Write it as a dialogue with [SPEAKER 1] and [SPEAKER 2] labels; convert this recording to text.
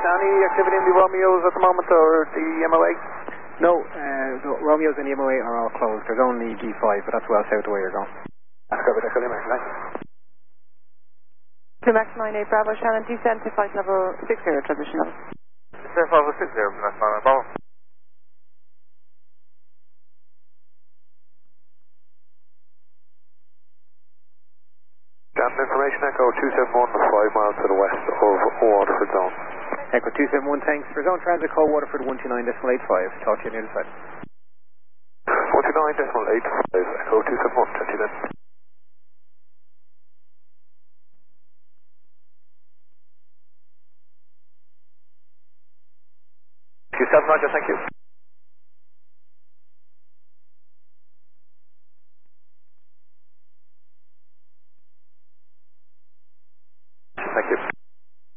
[SPEAKER 1] Any activity in the Romeos at the moment, or the MOA?
[SPEAKER 2] No, the Romeos and the MOA are all closed. There's only G5, but that's well south of where you're going.
[SPEAKER 1] That's good, that's good, Max.
[SPEAKER 3] To Max 98 Bravo, Shannon, descend to flight level 60, transition level.
[SPEAKER 4] Descend level 60, Max 98 Bravo.
[SPEAKER 1] Shannon, information Echo 271, 5 miles to the west of Waterford Zone.
[SPEAKER 2] Echo 271, thanks. For zone transit, call Waterford 129.85. Talk to you near the side.
[SPEAKER 1] 129.85, Echo 271, touch you then. 27, Roger, thank you.